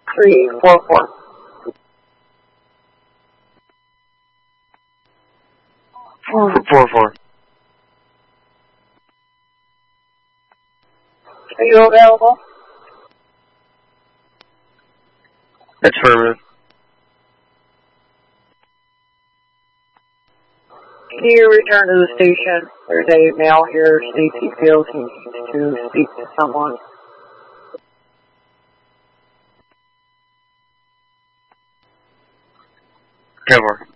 344. 444. Are you available? Affirmative. Can you return to the station? There's a male here, Stacy feels he needs to speak to someone. Cover.